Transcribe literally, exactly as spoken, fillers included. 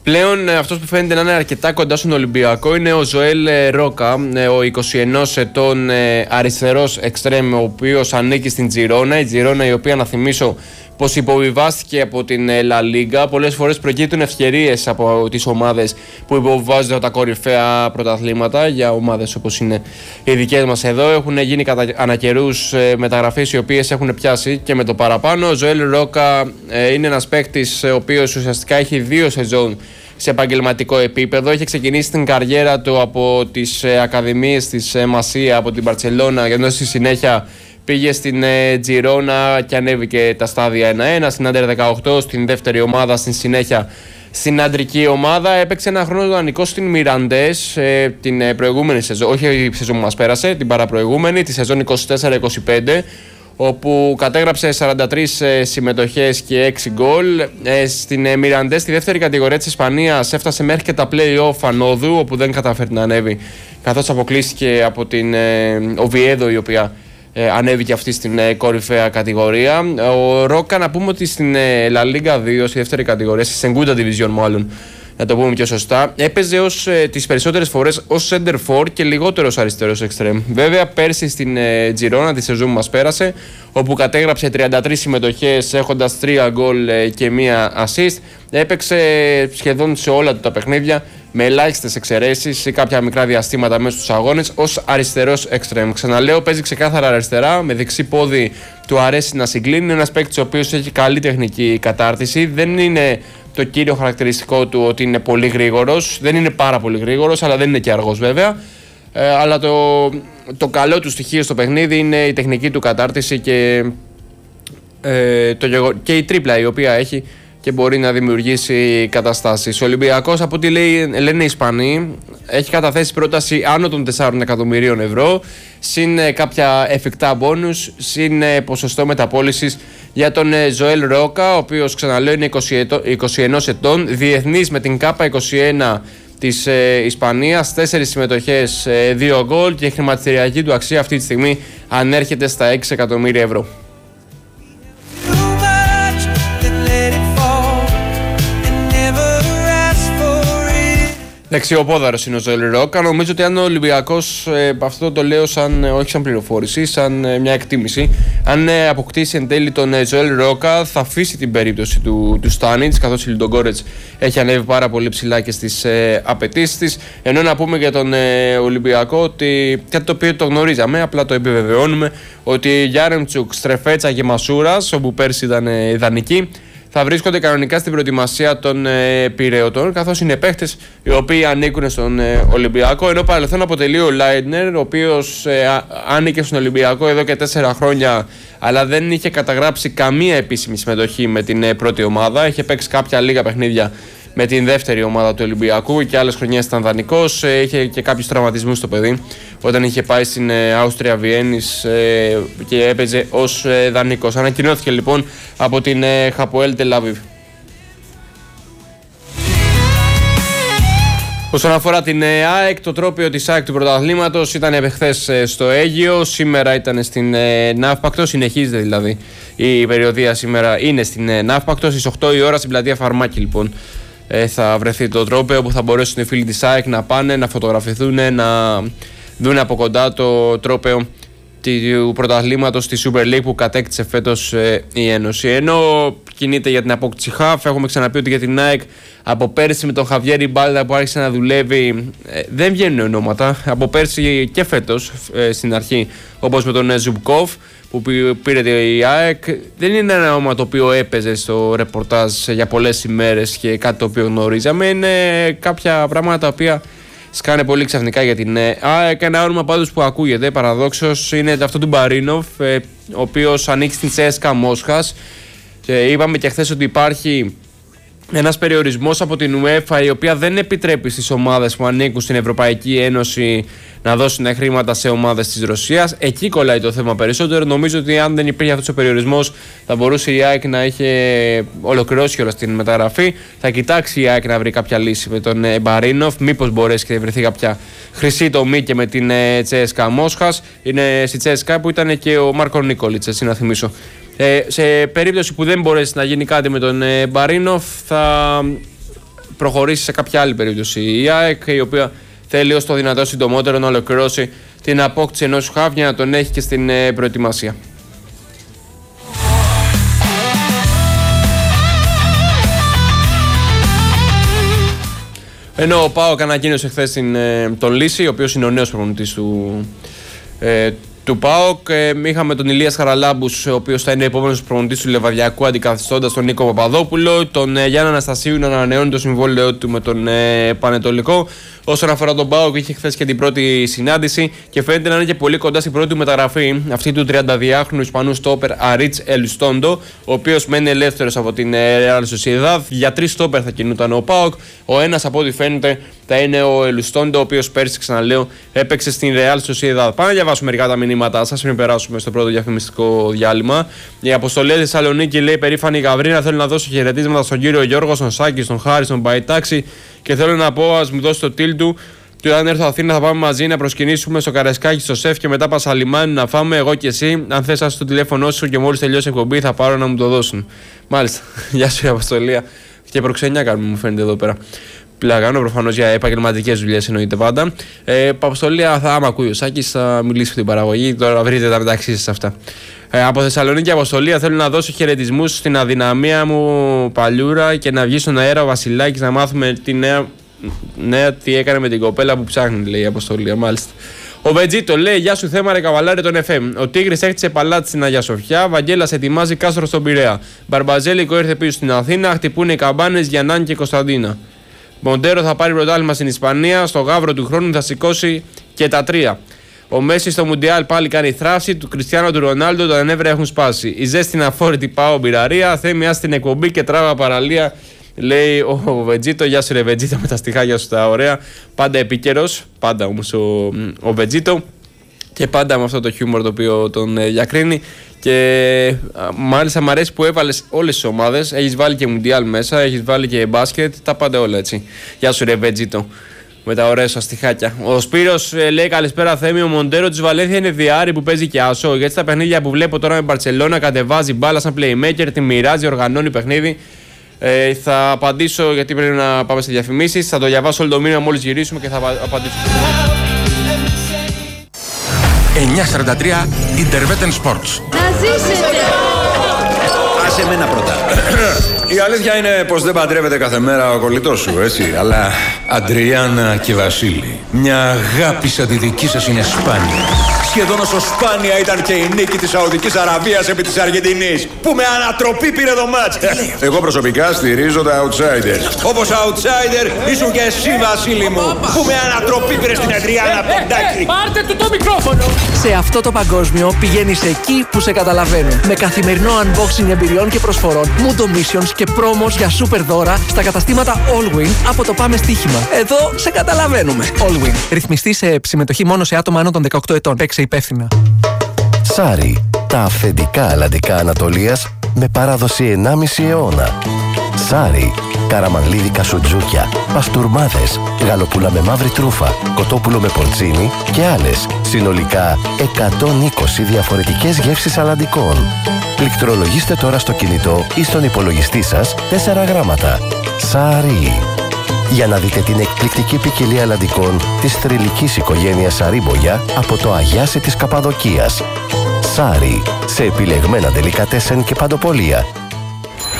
Πλέον αυτός που φαίνεται να είναι αρκετά κοντά στον Ολυμπιακό είναι ο Ζωέλ Ρόκα, ο είκοσι ενός ετών αριστερός εξτρέμ, ο οποίος ανήκει στην Τζιρόνα. Η Τζιρόνα, η οποία, να θυμίσω, πως υποβιβάστηκε από την Λα Λίγκα. Πολλές φορές προκύπτουν ευκαιρίες από τις ομάδες που υποβιβάζονται τα κορυφαία πρωταθλήματα για ομάδες όπως είναι οι δικές μας εδώ. Έχουν γίνει κατά ανακαιρούς μεταγραφές οι οποίες έχουν πιάσει και με το παραπάνω. Ο Ζωέλ Ρόκα είναι ένας παίκτης ο οποίος ουσιαστικά έχει δύο σεζόν σε επαγγελματικό επίπεδο. Έχει ξεκινήσει την καριέρα του από τις ακαδημίες της Μασία, από την Μπαρτσελώνα, ενώ στη συνέχεια πήγε στην Τζιρόνα και ανέβηκε τα στάδια ένα ένα, στην Άντερ δεκαοκτώ, στην δεύτερη ομάδα, στην συνέχεια στην αντρική ομάδα. Έπαιξε ένα χρόνο δανεικό στην Μιραντές ε, την προηγούμενη σεζόν, όχι η σεζόν που μας πέρασε, την παραπροηγούμενη, τη σεζόν είκοσι τέσσερα είκοσι πέντε, όπου κατέγραψε σαράντα τρεις συμμετοχές και έξι γκολ. Ε, στην Μιραντές, στη δεύτερη κατηγορία της Ισπανίας, έφτασε μέχρι και τα play-off ανόδου, όπου δεν καταφέρει να ανέβει, καθώς αποκλείστηκε από την ε, Οβιέδο, η οποία Ε, ανέβηκε αυτή στην ε, κορυφαία κατηγορία. Ο Ρόκα, να πούμε ότι στην ε, La Liga δύο, στη δεύτερη κατηγορία, στη Segunda Division μάλλον, να το πούμε πιο σωστά, έπαιζε ως, ε, τις περισσότερες φορές ως center for και λιγότερος αριστερός extreme. Βέβαια, πέρσι στην ε, Girona, τη σεζόν που μας πέρασε, όπου κατέγραψε τριάντα τρεις συμμετοχές έχοντας τρία γκολ ε, και μία assist, έπαιξε σχεδόν σε όλα του τα παιχνίδια, με ελάχιστες εξαιρέσεις ή κάποια μικρά διαστήματα μέσα στους αγώνες, ως αριστερός extreme. Ξαναλέω, παίζει ξεκάθαρα αριστερά, με δεξί πόδι του αρέσει να συγκλίνει. Είναι ένας παίκτης ο οποίος έχει καλή τεχνική κατάρτιση. Δεν είναι το κύριο χαρακτηριστικό του ότι είναι πολύ γρήγορος. Δεν είναι πάρα πολύ γρήγορος, αλλά δεν είναι και αργός βέβαια. Ε, αλλά το, το καλό του στοιχείο στο παιχνίδι είναι η τεχνική του κατάρτιση και, ε, το γεγο... και η τρίπλα η οποία έχει και μπορεί να δημιουργήσει καταστάσεις. Ο Ολυμπιακός, από ό,τι λέει, λένε οι Ισπανοί, έχει καταθέσει πρόταση άνω των τεσσάρων εκατομμυρίων ευρώ, συν κάποια εφικτά μπόνους, συν ποσοστό μεταπώλησης για τον Ζωέλ Ρόκα, ο οποίος, ξαναλέω, είναι είκοσι ένα ετών, διεθνής με την ΚΑΠΑ είκοσι ένα της ε, Ισπανίας, τέσσερις συμμετοχές, ε, δύο γκολ, και η χρηματιστηριακή του αξία αυτή τη στιγμή ανέρχεται στα έξι εκατομμύρια ευρώ. Δεξιοπόδαρος είναι ο Ζωέλ Ρόκα. Νομίζω ότι αν ο Ολυμπιακός, ε, αυτό το λέω σαν, όχι σαν πληροφόρηση, σαν ε, μια εκτίμηση, αν ε, αποκτήσει εν τέλει τον ε, Ζωέλ Ρόκα, θα αφήσει την περίπτωση του, του Στάνιτς, καθώς η Λουντογκόρετς έχει ανέβει πάρα πολύ ψηλά και στις ε, απαιτήσεις της. Ενώ να πούμε για τον ε, Ολυμπιακό ότι κάτι το οποίο το γνωρίζαμε, απλά το επιβεβαιώνουμε, ότι Γιάρεμτσουκ, Στρεφέτσα και Μασούρας, όπου πέρσι ήταν ε, ιδανικοί, θα βρίσκονται κανονικά στην προετοιμασία των ε, Πειραιωτών, καθώς είναι παίχτες οι οποίοι ανήκουν στον ε, Ολυμπιακό. Ενώ παρελθόν αποτελεί ο Λάιντνερ, ο οποίος ε, άνοικε στον Ολυμπιακό εδώ και τέσσερα χρόνια, αλλά δεν είχε καταγράψει καμία επίσημη συμμετοχή με την ε, πρώτη ομάδα. Είχε παίξει κάποια λίγα παιχνίδια με την δεύτερη ομάδα του Ολυμπιακού και άλλες χρονιές ήταν δανεικός. Ε, είχε και κάποιους τραυματισμούς το παιδί όταν είχε πάει στην ε, Άουστρια Βιέννης ε, και έπαιζε ως ε, δανεικός. Ανακοινώθηκε λοιπόν από την ε, Χαποέλ Τελ Αβίβ. Όσον αφορά την ε, ΑΕΚ, το τρόπαιο της ΑΕΚ του πρωταθλήματος ήταν χθες ε, στο Αίγυο, σήμερα ήταν στην ε, Ναύπακτο, συνεχίζεται δηλαδή η περιοδία, σήμερα είναι στην ε, Ναύπακτο, στις οκτώ η ώρα στην πλατεία Φαρμάκη λοιπόν ε, θα βρεθεί το τρόπαιο που θα μπορέσουν οι φίλοι της ΑΕΚ να πάνε, να φωτογραφηθούν, να δουν από κοντά το τρόπαιο του πρωταθλήματος στη Super League που κατέκτησε φέτος ε, η Ένωση. Ενώ κινείται για την απόκτηση χαφ, έχουμε ξαναπεί ότι για την ΑΕΚ από πέρσι με τον Χαβιέρι Μπάλτα που άρχισε να δουλεύει ε, δεν βγαίνουν ονόματα. Από πέρσι και φέτος ε, στην αρχή, όπως με τον ε, Ζουμπκόφ που πήρε η ΑΕΚ, δεν είναι ένα όνομα το οποίο έπαιζε στο ρεπορτάζ για πολλές ημέρες και κάτι το οποίο γνωρίζαμε. Είναι κάποια πράγματα τα οποία σκάνε πολύ ξαφνικά για την ΑΕΚ. Ένα όνομα πάντως που ακούγεται παραδόξως είναι αυτό του Μπαρίνοφ, ε, ο οποίος ανήκει στην Τσέσκα Μόσχας. Και είπαμε και χθες ότι υπάρχει ένας περιορισμός από την UEFA, η οποία δεν επιτρέπει στις ομάδες που ανήκουν στην Ευρωπαϊκή Ένωση να δώσουν χρήματα σε ομάδες της Ρωσίας. Εκεί κολλάει το θέμα περισσότερο. Νομίζω ότι αν δεν υπήρχε αυτός ο περιορισμός, θα μπορούσε η ΑΕΚ να είχε ολοκληρώσει όλα την μεταγραφή. Θα κοιτάξει η ΑΕΚ να βρει κάποια λύση με τον Μπαρίνοφ. Μήπως μπορέσει και βρεθεί κάποια χρυσή τομή και με την Τσέσκα Μόσχας. Είναι στη Τσέσκα που ήταν και ο Μάρκο Νίκολιτς, έτσι να θυμίσω. Ε, σε περίπτωση που δεν μπορέσει να γίνει κάτι με τον ε, Μπαρίνοφ, θα προχωρήσει σε κάποια άλλη περίπτωση. Η ΑΕΚ, η οποία θέλει ως το δυνατό συντομότερο να ολοκληρώσει την απόκτηση ενός χαφ για να τον έχει και στην ε, προετοιμασία. Ενώ ο ΠΑΟΚ ανακοίνωσε χθες τον Λύση, ο οποίος είναι ο νέος προπονητής του, ε, του ΠΑΟΚ. Ε, είχαμε τον Ηλίας Χαραλάμπους, ο οποίος θα είναι επόμενος προπονητής του Λεβαδιακού, αντικαθιστώντας τον Νίκο Παπαδόπουλο. Τον ε, Γιάννα Αναστασίου να ανανεώνει το συμβόλαιό του με τον ε, Πανετολικό. Όσον αφορά τον ΠΑΟΚ, είχε χθες και την πρώτη συνάντηση και φαίνεται να είναι και πολύ κοντά στην πρώτη μεταγραφή, αυτή του τριανταδυάχρονου Ισπανού στόπερ Αρίτς Ελουστόντο, ο οποίος μένει ελεύθερος από την Real Sociedad. Για τρεις στόπερ θα κινούταν ο ΠΑΟΚ. Ο ένας, από ό,τι φαίνεται, θα είναι ο Ελουστόντο, ο οποίος πέρσι, ξαναλέω, έπαιξε στην Real Sociedad. Πάμε να διαβάσουμε μερικά τα μηνύματά σας πριν περάσουμε στο πρώτο διαφημιστικό διάλειμμα. Η αποστολή της Θεσσαλονίκη, λέει, περήφανη Γαβρίνα, θέλω να δώσω χαιρετίσματα στον κύριο Γιώργο, στον Σάκη, στον Χάρη, στον Μπαϊτάξη. Και θέλω να πω, ας μου δώσει το τίλ του. Και όταν έρθω Αθήνα θα πάμε μαζί να προσκυνήσουμε στο Καρεσκάκι, στο Σεφ και μετά Πασαλιμάνι να φάμε εγώ και εσύ. Αν θες, ας το τηλέφωνό σου και μόλις τελειώσει η εκπομπή θα πάρω να μου το δώσουν. Μάλιστα. Γεια σου, η Αποστολία. Και προξενιά κάνουμε, μου φαίνεται εδώ πέρα. Πλαγάνω προφανώς για επαγγελματικές δουλειές, εννοείται πάντα. Ε, Αποστολία, θα άμα ακούει ο Σάκης, θα μιλήσει για την παραγωγή. Τώρα βρείτε τα μεταξύ σας αυτά. Ε, από Θεσσαλονίκη, Αποστολία, θέλω να δώσω χαιρετισμούς στην αδυναμία μου παλιούρα και να βγει στον αέρα ο Βασιλάκης να μάθουμε τη νέα, νέα τι έκανε με την κοπέλα που ψάχνει, λέει η Αποστολία. Μάλιστα. Ο Βετζίτο λέει: Γεια σου, θέμα ρε καβαλάρε τον εφ εμ. Ο Τίγρης έχτισε παλάτι στην Αγία Σοφιά. Βαγγέλας ετοιμάζει κάστρο στον Πειραιά. Μπαρμπαζέλικο ήρθε πίσω στην Αθήνα. Χτυπούν οι καμπάνες για Νάνη και Κωνσταντίνα. Μοντέρο θα πάρει πρωτάθλημα στην Ισπανία. Στο γάβρο του χρόνου θα σηκώσει και τα τρία. Ο Μέση στο Μουντιάλ πάλι κάνει θράψη. Του Κριστιάνο του Ρονάλντο τα νεύρα έχουν σπάσει. Η ζέστη είναι αφόρητη, πάω μπειραρία. Θέμια στην εκπομπή και τράβα παραλία. Λέει ο Βετζίτο. Γεια σου, ρε Βετζίτο, με τα στιχάκια σου τα ωραία. Πάντα επίκαιρος. Πάντα όμως ο, ο Βετζίτο. Και πάντα με αυτό το χιούμορ το οποίο τον ε, διακρίνει. Και α, μάλιστα μου αρέσει που έβαλες όλες τις ομάδες. Έχεις βάλει και Μουντιάλ μέσα, έχεις βάλει και μπάσκετ. Τα πάντα όλα έτσι. Γεια σου, ρε Βετζίτο. Με τα ωραία σου αστιχάκια. Ο Σπύρος ε, λέει: Καλησπέρα, Θέμη. Ο Μοντέρο της Βαλένθια είναι διάρρη που παίζει και άσο. Γιατί στα παιχνίδια που βλέπω τώρα με Μπαρτσελώνα κατεβάζει μπάλα σαν playmaker, τη μοιράζει, οργανώνει παιχνίδι. Ε, θα απαντήσω γιατί πρέπει να πάμε σε διαφημίσεις. Θα το διαβάσω όλο το μήνυμα μόλις γυρίσουμε και θα απαντήσω. εννιά σαράντα τρία Interveten Sports. Να ζήσετε! Άσε εμένα πρώτα. Η αλήθεια είναι πως δεν παντρεύεται κάθε μέρα ο κολλητός σου, έτσι. Αλλά Αντριάννα και Βασίλη, μια αγάπη σαν τη δική σας είναι σπάνια. Σχεδόν όσο σπάνια ήταν και η νίκη της Σαουδικής Αραβίας επί της Αργεντινής, που με ανατροπή πήρε το μάτς. Εγώ προσωπικά στηρίζω τα outsiders. Όπως outsider ήσουν και εσύ, Βασίλη μου, που με ανατροπή πήρε στην Αντριάννα Ποντάκη. Πάρτε του το μικρόφωνο! Σε αυτό το παγκόσμιο πηγαίνεις εκεί που σε καταλαβαίνουν. Με καθημερινό unboxing εμπειριών και προσφορών, Mundo Missions και πρόμος για super δώρα στα καταστήματα Allwin από το Πάμε Στοίχημα. Εδώ σε καταλαβαίνουμε. Allwin. Ρυθμιστή σε συμμετοχή μόνο σε άτομα άνω των δεκαοκτώ ετών. Παίξε υπεύθυνα. Σάρι. Τα αυθεντικά αλλαντικά Ανατολίας με παράδοση ενάμιση αιώνα. Σάρι. Καραμανλίδικα σουτζούκια, παστούρμάδες, γαλοπούλα με μαύρη τρούφα, κοτόπουλο με πορτσίνι και άλλες. Συνολικά εκατόν είκοσι διαφορετικές γεύσεις αλλαντικών. Πληκτρολογήστε τώρα στο κινητό ή στον υπολογιστή σας τέσσερα γράμματα. Σάρι. Για να δείτε την εκπληκτική ποικιλία αλλαντικών της θρυλικής οικογένειας Σαρίμπογια από το Αγιάσι της Καπαδοκίας. Σάρι. Σε επιλεγμένα ντελικατέσεν και παντοπολία.